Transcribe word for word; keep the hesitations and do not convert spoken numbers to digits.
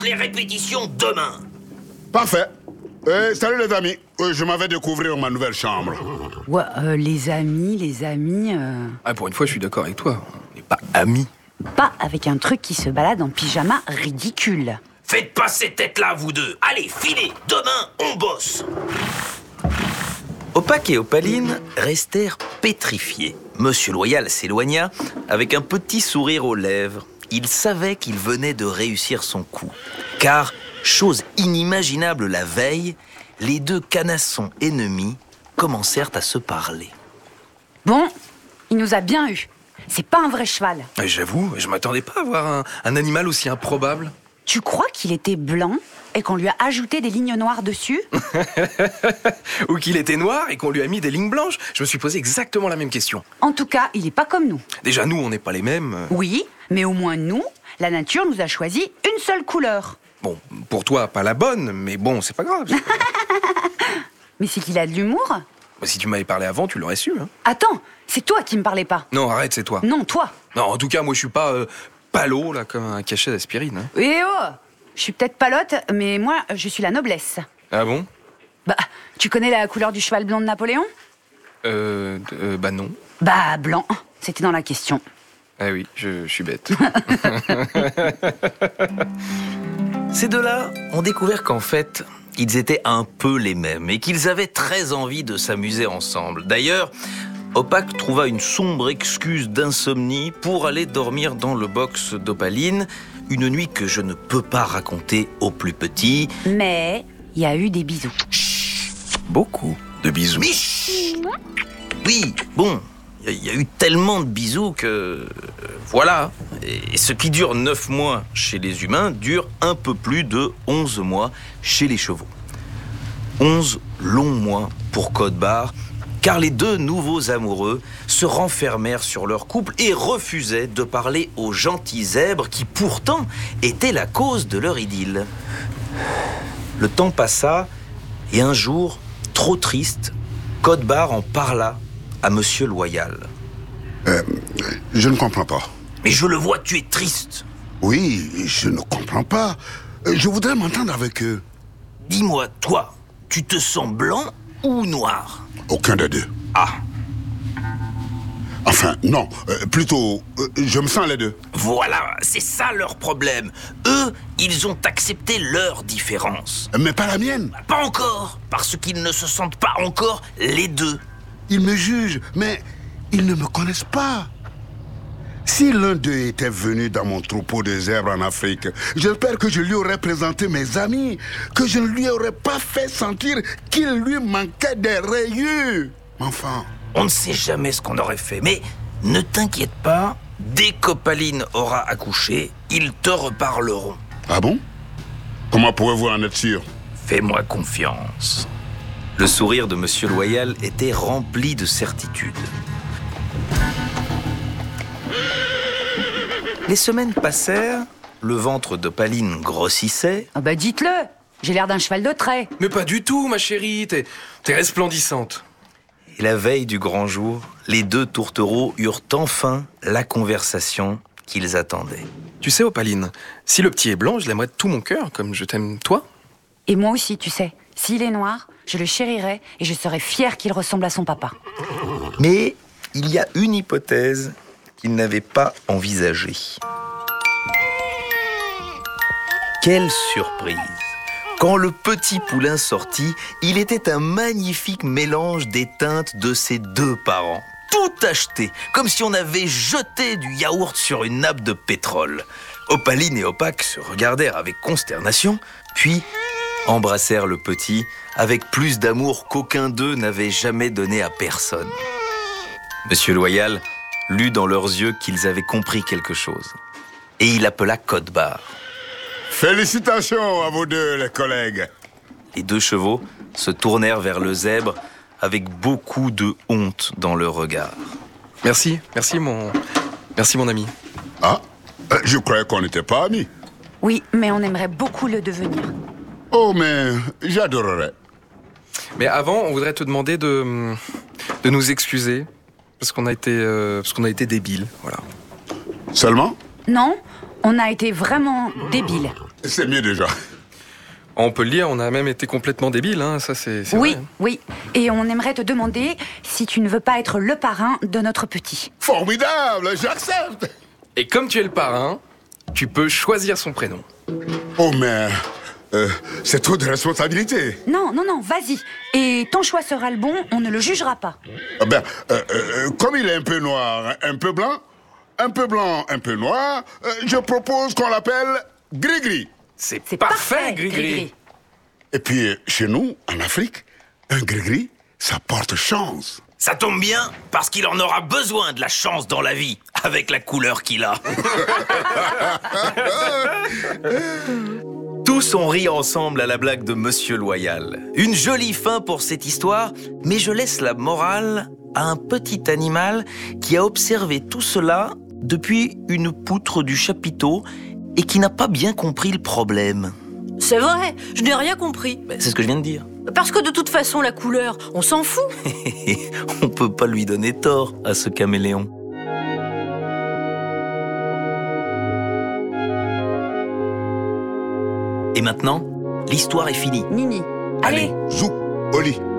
Les répétitions demain. Parfait. Euh, salut les amis. Euh, je m'en vais découvrir ma nouvelle chambre. Ouais, euh, les amis, les amis... Euh... Ah, pour une fois, je suis d'accord avec toi. On n'est pas amis. Pas avec un truc qui se balade en pyjama ridicule. Faites pas ces têtes-là, vous deux. Allez, filez. Demain, on bosse. Opaque et Opaline restèrent pétrifiés. Monsieur Loyal s'éloigna avec un petit sourire aux lèvres. Il savait qu'il venait de réussir son coup. Car, chose inimaginable la veille, les deux canassons ennemis commencèrent à se parler. Bon, il nous a bien eu. C'est pas un vrai cheval. J'avoue, je m'attendais pas à voir un, un animal aussi improbable. Tu crois qu'il était blanc et qu'on lui a ajouté des lignes noires dessus? Ou qu'il était noir et qu'on lui a mis des lignes blanches. Je me suis posé exactement la même question. En tout cas, il est pas comme nous. Déjà, nous, on n'est pas les mêmes. Oui, mais au moins nous, la nature nous a choisi une seule couleur. Bon, pour toi, pas la bonne, mais bon, c'est pas grave. Mais c'est qu'il a de l'humour. Si tu m'avais parlé avant, tu l'aurais su. Hein. Attends, c'est toi qui me parlais pas. Non, arrête, c'est toi. Non, toi. Non, en tout cas, moi, je suis pas euh, palo, là, comme un cachet d'aspirine. Hein. Eh oh, je suis peut-être palote, mais moi, je suis la noblesse. Ah bon? Bah, tu connais la couleur du cheval blond de Napoléon? Euh, euh, bah non. Bah, blanc, c'était dans la question. Ah oui, je, je suis bête. Ces deux-là ont découvert qu'en fait, ils étaient un peu les mêmes et qu'ils avaient très envie de s'amuser ensemble. D'ailleurs, Opaque trouva une sombre excuse d'insomnie pour aller dormir dans le box d'Opaline, une nuit que je ne peux pas raconter aux plus petits. Mais il y a eu des bisous. Beaucoup de bisous. Mais chut. Oui, bon, il y a eu tellement de bisous que... euh, voilà. Et ce qui dure neuf mois chez les humains dure un peu plus de onze mois chez les chevaux. onze longs mois pour Code-Barre, car les deux nouveaux amoureux se renfermèrent sur leur couple et refusaient de parler aux gentils zèbres qui pourtant étaient la cause de leur idylle. Le temps passa et un jour, trop triste, Code-Barre en parla à Monsieur Loyal. Euh, je ne comprends pas. Mais je le vois, tu es triste. Oui, je ne comprends pas. Euh, Je voudrais m'entendre avec eux. Dis-moi, toi, tu te sens blanc ou noir? Aucun des deux. Ah, Enfin, non. euh, plutôt, euh, je me sens les deux. voilà, c'est ça leur problème. Eux, ils ont accepté leur différence. Mais pas la mienne. Pas encore, parce qu'ils ne se sentent pas encore les deux. Ils me jugent, mais ils ne me connaissent pas. Si l'un d'eux était venu dans mon troupeau de zèbres en Afrique, j'espère que je lui aurais présenté mes amis, que je ne lui aurais pas fait sentir qu'il lui manquait des rayures. Enfin, On ne sait jamais ce qu'on aurait fait, mais ne t'inquiète pas, dès qu'Opaline aura accouché, ils te reparleront. ah bon? Comment pouvez-vous en être sûr? Fais-moi confiance. Le sourire de Monsieur Loyal était rempli de certitude. Les semaines passèrent, le ventre d'Opaline grossissait. Ah bah dites-le, j'ai l'air d'un cheval de trait. Mais pas du tout, ma chérie. T'es, t'es resplendissante. Et la veille du grand jour, les deux tourtereaux eurent enfin la conversation qu'ils attendaient. Tu sais, Opaline, si le petit est blanc, je l'aimerais de tout mon cœur, comme je t'aime toi. Et moi aussi, tu sais, s'il est noir, je le chérirai et je serai fière qu'il ressemble à son papa. Mais il y a une hypothèse qu'ils n'avaient pas envisagée. Quelle surprise! Quand le petit poulain sortit, il était un magnifique mélange des teintes de ses deux parents. Tout acheté, comme si on avait jeté du yaourt sur une nappe de pétrole. Opaline et Opaque se regardèrent avec consternation, puis embrassèrent le petit avec plus d'amour qu'aucun d'eux n'avait jamais donné à personne. Monsieur Loyal lut dans leurs yeux qu'ils avaient compris quelque chose. Et il appela Code-Barre. Félicitations à vous deux, les collègues. Les deux chevaux se tournèrent vers le zèbre avec beaucoup de honte dans leur regard. Merci, merci mon, merci mon ami. Ah, euh, je croyais qu'on n'était pas amis. Oui, mais on aimerait beaucoup le devenir. Oh, mais j'adorerais. Mais avant, on voudrait te demander de, de nous excuser parce qu'on a été, euh, parce qu'on a été débiles, voilà. Seulement? Non, on a été vraiment débiles. C'est mieux déjà. On peut le lire, on a même été complètement débiles, hein, ça c'est c'est Oui, vrai. oui. Et on aimerait te demander si tu ne veux pas être le parrain de notre petit. Formidable, j'accepte. Et comme tu es le parrain, tu peux choisir son prénom. Oh, mais euh, c'est trop de responsabilité. Non, non, non, vas-y. Et ton choix sera le bon, on ne le jugera pas. Ah ben, euh, euh, comme il est un peu noir, un peu blanc, un peu blanc, un peu noir, euh, je propose qu'on l'appelle Gris-Gris. C'est C'est parfait, Gris-Gris. Et puis, euh, chez nous, en Afrique, un Gris-Gris, ça porte chance. Ça tombe bien, parce qu'il en aura besoin de la chance dans la vie, avec la couleur qu'il a. Tous ont ri ensemble à la blague de Monsieur Loyal. Une jolie fin pour cette histoire, mais je laisse la morale à un petit animal qui a observé tout cela depuis une poutre du chapiteau et qui n'a pas bien compris le problème. C'est vrai, je n'ai rien compris. Ben, c'est ce que je viens de dire. Parce que de toute façon, la couleur, on s'en fout. On peut pas lui donner tort à ce caméléon. Et maintenant, l'histoire est finie. Nini, allez. Zou, au lit.